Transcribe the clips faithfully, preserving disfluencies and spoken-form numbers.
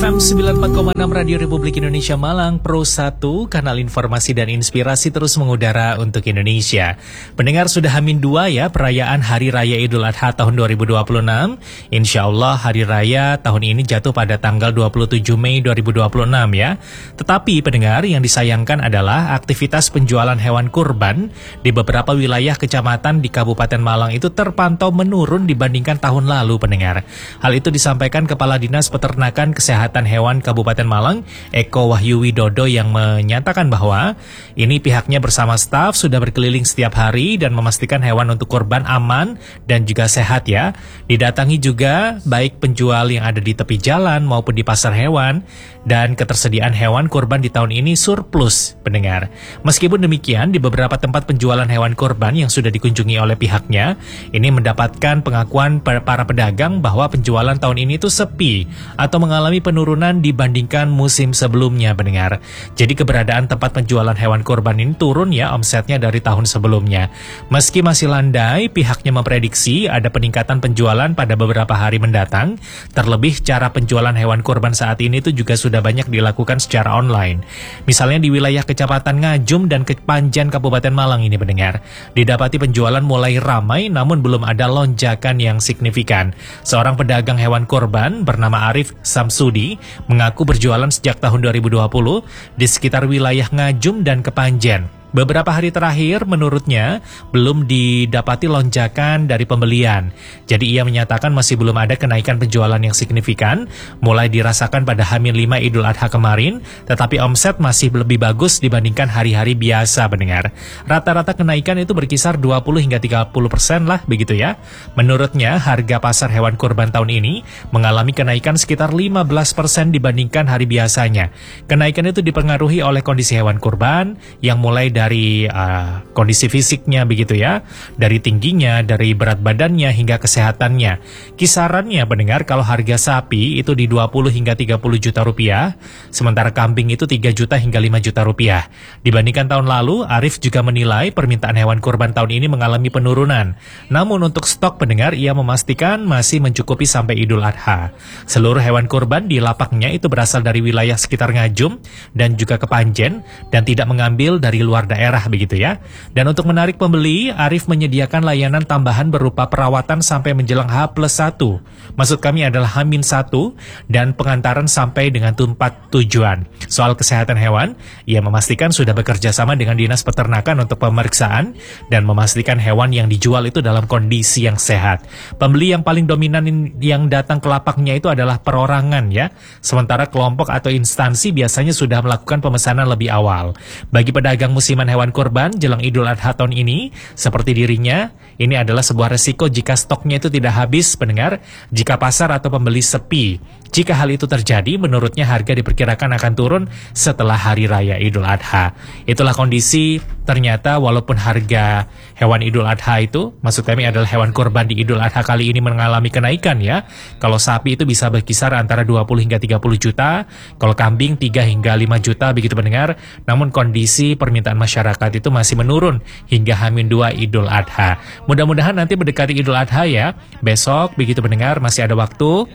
M sembilan puluh empat koma enam Radio Republik Indonesia Malang, Pro satu, kanal informasi dan inspirasi terus mengudara untuk Indonesia. Pendengar, sudah Hamin dua ya perayaan Hari Raya Idul Adha tahun dua ribu dua puluh enam. Insya Allah Hari Raya tahun ini jatuh pada tanggal dua puluh tujuh Mei dua ribu dua puluh enam ya. Tetapi pendengar, yang disayangkan adalah aktivitas penjualan hewan kurban di beberapa wilayah kecamatan di Kabupaten Malang itu terpantau menurun dibandingkan tahun lalu, pendengar. Hal itu disampaikan Kepala Dinas Peternakan Kesehatan Hewan Kabupaten Malang, Eko Wahyu Widodo, yang menyatakan bahwa ini pihaknya bersama staf sudah berkeliling setiap hari dan memastikan hewan untuk kurban aman dan juga sehat ya. Didatangi juga baik penjual yang ada di tepi jalan maupun di pasar hewan, dan ketersediaan hewan kurban di tahun ini surplus, pendengar. Meskipun demikian, di beberapa tempat penjualan hewan kurban yang sudah dikunjungi oleh pihaknya, ini mendapatkan pengakuan para pedagang bahwa penjualan tahun ini tuh sepi atau mengalami penurunan dibandingkan musim sebelumnya, pendengar. Jadi keberadaan tempat penjualan hewan kurban ini turun ya omsetnya dari tahun sebelumnya. Meski masih landai, pihaknya memprediksi ada peningkatan penjualan pada beberapa hari mendatang. Terlebih cara penjualan hewan kurban saat ini itu juga sudah banyak dilakukan secara online. Misalnya di wilayah Kecamatan Ngajum dan Kepanjen Kabupaten Malang ini, pendengar, didapati penjualan mulai ramai namun belum ada lonjakan yang signifikan. Seorang pedagang hewan kurban bernama Arif Samsudi mengaku berjualan sejak tahun dua ribu dua puluh di sekitar wilayah Ngajum dan Kepanjen. Beberapa hari terakhir menurutnya belum didapati lonjakan dari pembelian. Jadi ia menyatakan masih belum ada kenaikan penjualan yang signifikan, mulai dirasakan pada Hamin lima Idul Adha kemarin, tetapi omset masih lebih bagus dibandingkan hari-hari biasa, pendengar. Rata-rata kenaikan itu berkisar dua puluh hingga tiga puluh persen lah, begitu ya. Menurutnya harga pasar hewan kurban tahun ini mengalami kenaikan sekitar lima belas persen dibandingkan hari biasanya. Kenaikan itu dipengaruhi oleh kondisi hewan kurban yang mulai dari uh, kondisi fisiknya, begitu ya, dari tingginya, dari berat badannya hingga kesehatannya. Kisarannya, pendengar, kalau harga sapi itu di dua puluh hingga tiga puluh juta rupiah, sementara kambing itu tiga juta hingga lima juta rupiah. Dibandingkan tahun lalu, Arif juga menilai permintaan hewan kurban tahun ini mengalami penurunan. Namun untuk stok, pendengar, ia memastikan masih mencukupi sampai Idul Adha. Seluruh hewan kurban di lapaknya itu berasal dari wilayah sekitar Ngajum dan juga Kepanjen dan tidak mengambil dari luar daerah, begitu ya. Dan untuk menarik pembeli, Arif menyediakan layanan tambahan berupa perawatan sampai menjelang H plus satu. Maksud kami adalah Hamin satu dan pengantaran sampai dengan tempat tujuan. Soal kesehatan hewan, ia memastikan sudah bekerja sama dengan Dinas Peternakan untuk pemeriksaan dan memastikan hewan yang dijual itu dalam kondisi yang sehat. Pembeli yang paling dominan yang datang ke lapaknya itu adalah perorangan ya. Sementara kelompok atau instansi biasanya sudah melakukan pemesanan lebih awal. Bagi pedagang musiman hewan kurban jelang Idul Adha tahun ini, seperti dirinya, ini adalah sebuah resiko jika stoknya itu tidak habis, pendengar, jika pasar atau pembeli sepi. Jika hal itu terjadi, menurutnya harga diperkirakan akan turun setelah Hari Raya Idul Adha. Itulah kondisi, ternyata walaupun harga hewan Idul Adha itu, maksud kami adalah hewan kurban di Idul Adha kali ini mengalami kenaikan ya. Kalau sapi itu bisa berkisar antara dua puluh hingga tiga puluh juta, kalau kambing tiga hingga lima juta, begitu pendengar. Namun kondisi permintaan masyarakat itu masih menurun hingga Hamin dua Idul Adha. Mudah-mudahan nanti mendekati Idul Adha ya, besok, begitu pendengar, masih ada waktu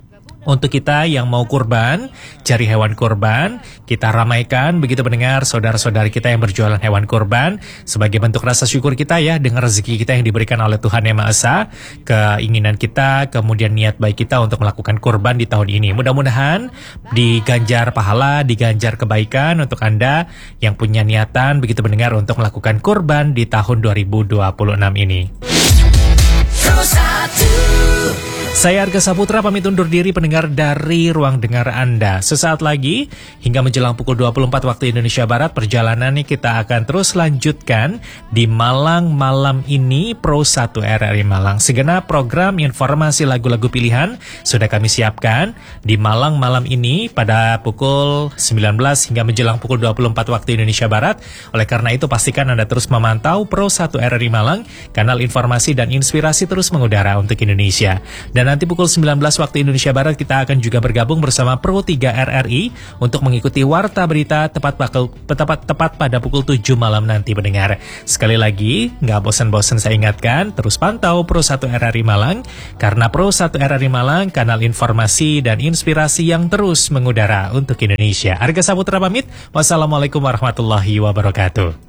untuk kita yang mau kurban, cari hewan kurban, kita ramaikan, begitu pendengar, saudara-saudari kita yang berjualan hewan kurban, sebagai bentuk rasa syukur kita ya, dengan rezeki kita yang diberikan oleh Tuhan Yang Maha Esa, keinginan kita, kemudian niat baik kita untuk melakukan kurban di tahun ini. Mudah-mudahan diganjar pahala, diganjar kebaikan untuk Anda yang punya niatan, begitu pendengar, untuk melakukan kurban di tahun dua ribu dua puluh enam ini. Saya Arga Saputra pamit undur diri, pendengar, dari ruang dengar Anda. Sesaat lagi hingga menjelang pukul dua puluh empat waktu Indonesia Barat, perjalanannya kita akan terus lanjutkan di Malang Malam Ini Pro satu R R I Malang. Segenap program informasi lagu-lagu pilihan sudah kami siapkan di Malang Malam Ini pada pukul sembilan belas hingga menjelang pukul dua puluh empat waktu Indonesia Barat. Oleh karena itu pastikan Anda terus memantau Pro satu R R I Malang, kanal informasi dan inspirasi terus mengudara untuk Indonesia. Dan Dan nanti pukul sembilan belas waktu Indonesia Barat kita akan juga bergabung bersama Pro tiga R R I untuk mengikuti Warta Berita tepat, bakal, tepat, tepat pada pukul tujuh malam nanti pendengar. Sekali lagi, nggak bosan-bosan saya ingatkan, terus pantau Pro satu R R I Malang, karena Pro satu R R I Malang, kanal informasi dan inspirasi yang terus mengudara untuk Indonesia. Arga Saputra pamit, wassalamualaikum warahmatullahi wabarakatuh.